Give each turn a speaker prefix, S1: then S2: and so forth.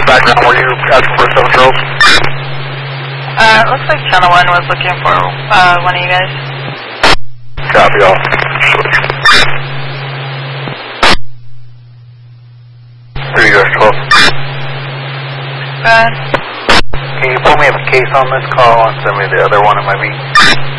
S1: background, were you asking for 7 girls?
S2: Looks like Channel 1 was looking for one of you guys.
S1: Copy all. 3 US 12.
S2: Bad.
S1: Can you pull me up a case on this call and send me the other one it might be?